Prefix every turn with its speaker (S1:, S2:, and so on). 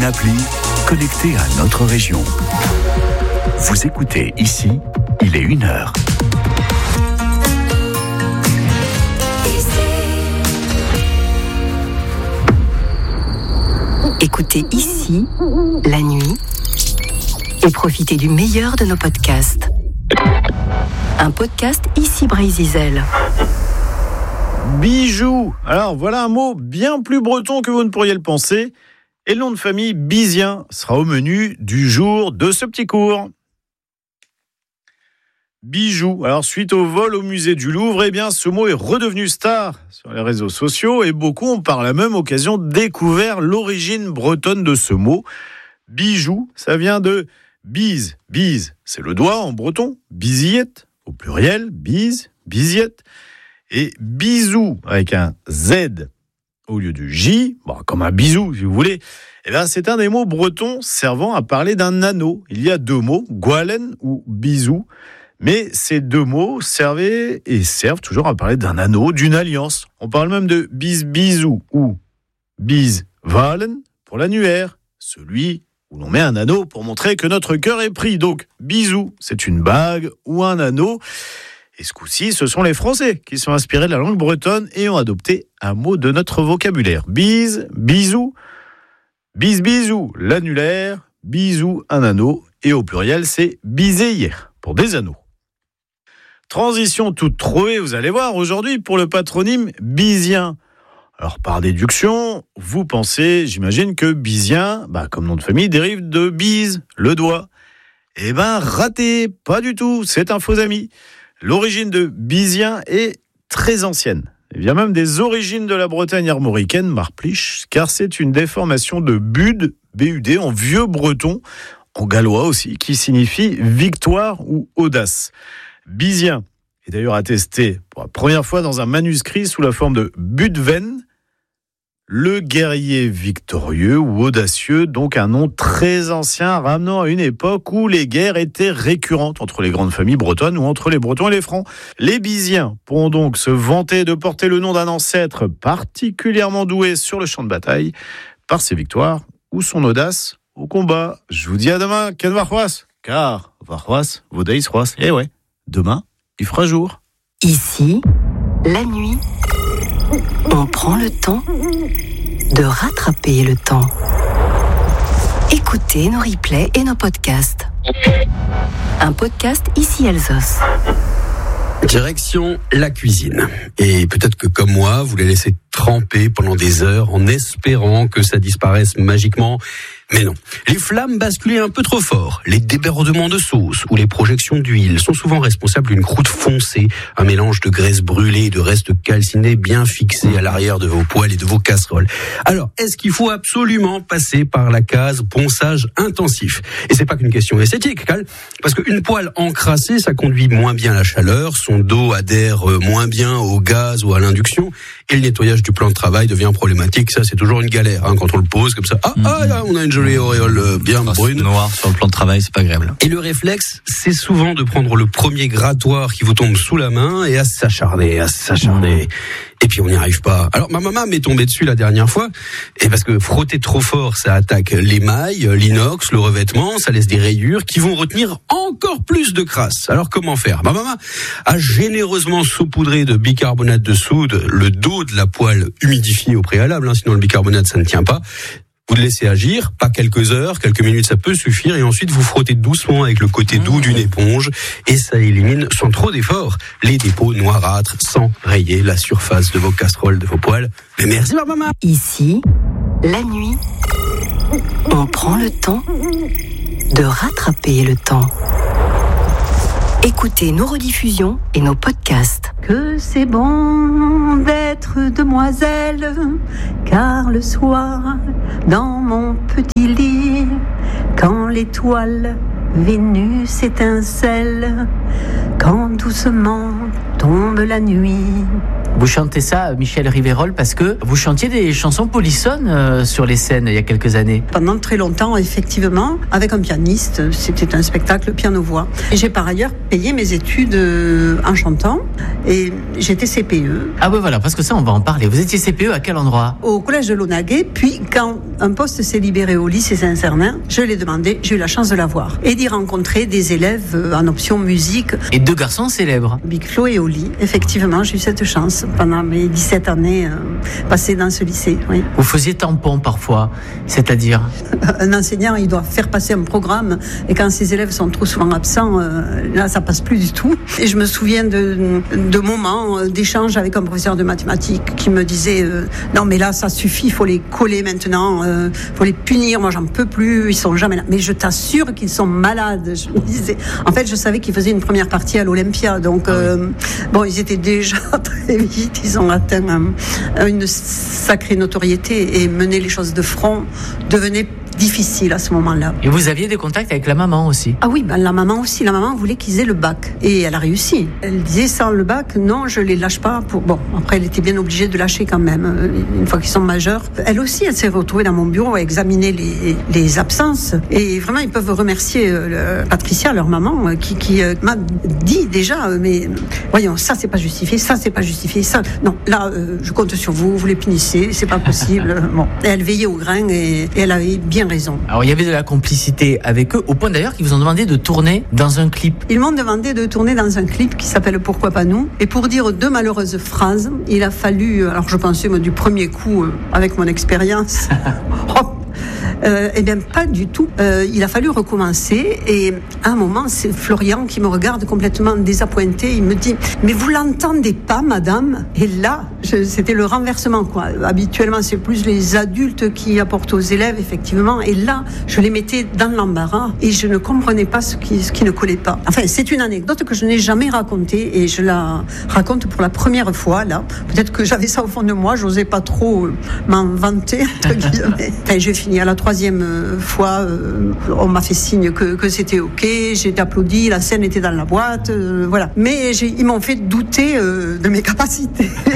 S1: appli connecté à notre région. Vous écoutez ici, il est 1h.
S2: Écoutez ici, la nuit, et profitez du meilleur de nos podcasts. Un podcast ici Brésil.
S3: Bijoux. Alors voilà un mot bien plus breton que vous ne pourriez le penser. Et le nom de famille Bizien sera au menu du jour de ce petit cours. Bijoux. Alors suite au vol au musée du Louvre, eh bien ce mot est redevenu star sur les réseaux sociaux et beaucoup ont par la même occasion découvert l'origine bretonne de ce mot. Bijoux, ça vient de bise. Bise, c'est le doigt en breton. Bisillette, au pluriel, bise, bisillette. Et bisou, avec un Z au lieu du J, comme un bisou si vous voulez, eh bien, c'est un des mots bretons servant à parler d'un anneau. Il y a deux mots, goalen ou bisou, mais ces deux mots servaient et servent toujours à parler d'un anneau, d'une alliance. On parle même de bis-bisou ou bis-valen pour l'annuaire, celui où l'on met un anneau pour montrer que notre cœur est pris. Donc, bisou, c'est une bague ou un anneau. Et ce coup-ci, ce sont les Français qui sont inspirés de la langue bretonne et ont adopté un mot de notre vocabulaire. Bise, bisou, bis-bisou, l'annulaire, bisou, un anneau. Et au pluriel, c'est biseillère, pour des anneaux. Transition toute trouvée, vous allez voir, aujourd'hui, pour le patronyme Bizien. Alors, par déduction, vous pensez, j'imagine, que Bizien, comme nom de famille, dérive de bise, le doigt. Eh ben, raté, pas du tout, c'est un faux ami. L'origine de Bizien est très ancienne. Il vient même des origines de la Bretagne armoricaine, Marplich, car c'est une déformation de bud, B-U-D, en vieux breton, en gallois aussi, qui signifie victoire ou audace. Bizien est d'ailleurs attesté pour la première fois dans un manuscrit sous la forme de Budven, le guerrier victorieux ou audacieux, donc un nom très ancien ramenant à une époque où les guerres étaient récurrentes entre les grandes familles bretonnes ou entre les Bretons et les Francs. Les Biziens pourront donc se vanter de porter le nom d'un ancêtre particulièrement doué sur le champ de bataille par ses victoires ou son audace au combat. Je vous dis à demain, Ken Varroas, car Varroas, Vaudeis Roas. Eh ouais, demain, il fera jour.
S2: Ici, la nuit, on prend le temps de rattraper le temps. Écoutez nos replays et nos podcasts. Un podcast ici Alsos.
S4: Direction la cuisine. Et peut-être que comme moi, vous les laissez tremper pendant des heures en espérant que ça disparaisse magiquement. Mais non. Les flammes basculaient un peu trop fort. Les débordements de sauce ou les projections d'huile sont souvent responsables d'une croûte foncée, un mélange de graisse brûlée et de restes calcinés bien fixés à l'arrière de vos poêles et de vos casseroles. Alors, est-ce qu'il faut absolument passer par la case ponçage intensif ? Et c'est pas qu'une question esthétique, Cal, parce qu'une poêle encrassée, ça conduit moins bien la chaleur, son dos adhère moins bien au gaz ou à l'induction, et le nettoyage du plan de travail devient problématique. Ça, c'est toujours une galère, quand on le pose comme ça. On a une jolie auréole bien brune.
S5: Noir sur le plan de travail, c'est pas agréable.
S4: Et le réflexe, c'est souvent de prendre le premier grattoir qui vous tombe sous la main et à s'acharner. Et puis on n'y arrive pas. Alors ma maman m'est tombée dessus la dernière fois, et parce que frotter trop fort, ça attaque l'émail, l'inox, le revêtement, ça laisse des rayures qui vont retenir encore plus de crasse. Alors comment faire ? Ma maman a généreusement saupoudré de bicarbonate de soude le dos de la poêle humidifiée au préalable, sinon le bicarbonate ça ne tient pas. Vous le laissez agir, pas quelques heures, quelques minutes, ça peut suffire, et ensuite vous frottez doucement avec le côté doux d'une éponge, et ça élimine sans trop d'efforts les dépôts noirâtres, sans rayer la surface de vos casseroles, de vos poêles. Mais merci ma maman.
S2: Ici, la nuit, on prend le temps de rattraper le temps. Écoutez nos rediffusions et nos podcasts.
S6: Que c'est bon d'être demoiselle, car le soir, dans mon petit lit, quand l'étoile Vénus étincelle, quand doucement tombe la nuit,
S7: Vous chantez ça, Michel Rivérol, parce que vous chantiez des chansons polissonnes sur les scènes il y a quelques années.
S6: Pendant très longtemps, effectivement, avec un pianiste, c'était un spectacle piano-voix. Et j'ai par ailleurs payé mes études en chantant et j'étais CPE.
S7: Ah oui, voilà, parce que ça, on va en parler. Vous étiez CPE à quel endroit ?
S6: Au collège de Launaguet, puis quand un poste s'est libéré au lycée Saint-Cernin, je l'ai demandé, j'ai eu la chance de l'avoir. Et d'y rencontrer des élèves en option musique.
S7: Et 2 garçons célèbres.
S6: Big Flo et Oli, effectivement, j'ai eu cette chance pendant mes 17 années passées dans ce lycée. Oui.
S7: Vous faisiez tampon parfois, c'est-à-dire ?
S6: Un enseignant, il doit faire passer un programme et quand ses élèves sont trop souvent absents, là, ça passe plus du tout. Et je me souviens de moments d'échange avec un professeur de mathématiques qui me disait non mais là ça suffit, il faut les coller maintenant, faut les punir, moi j'en peux plus, ils sont jamais là. Mais je t'assure qu'ils sont malades. Je me disais, en fait je savais qu'ils faisaient une première partie à l'Olympia, donc bon, ils étaient déjà très vite, ils ont atteint une sacrée notoriété et mener les choses de front devenait difficile à ce moment-là.
S7: Et vous aviez des contacts avec la maman aussi ?
S6: Ah oui, ben la maman aussi. La maman voulait qu'ils aient le bac. Et elle a réussi. Elle disait, sans le bac, non, je les lâche pas. Bon, après, elle était bien obligée de lâcher quand même, une fois qu'ils sont majeurs. Elle aussi, elle s'est retrouvée dans mon bureau à examiner les absences. Et vraiment, ils peuvent remercier Patricia, leur maman, qui m'a dit déjà, mais voyons, ça, c'est pas justifié, ça, c'est pas justifié, ça. Non, là, je compte sur vous, vous les punissez, c'est pas possible. Bon. Et elle veillait au grain et elle avait bien raison.
S7: Alors il y avait de la complicité avec eux, au point d'ailleurs qu'ils vous ont demandé de tourner dans un clip.
S6: Ils m'ont demandé de tourner dans un clip qui s'appelle Pourquoi pas nous. Et pour dire 2 malheureuses phrases, il a fallu, alors je pensais du premier coup, avec mon expérience, eh bien pas du tout. Il a fallu recommencer et à un moment c'est Florian qui me regarde complètement désappointé. Il me dit mais vous l'entendez pas madame? Et là c'était le renversement quoi. Habituellement c'est plus les adultes qui apportent aux élèves effectivement et là je les mettais dans l'embarras et je ne comprenais pas ce qui ne collait pas. Enfin c'est une anecdote que je n'ai jamais racontée et je la raconte pour la première fois là. Peut-être que j'avais ça au fond de moi, j'osais pas trop m'en vanter entre guillemets. Enfin, j'ai fini à la 3e fois, on m'a fait signe que c'était ok, j'ai été applaudi, la scène était dans la boîte, voilà. Mais ils m'ont fait douter de mes capacités.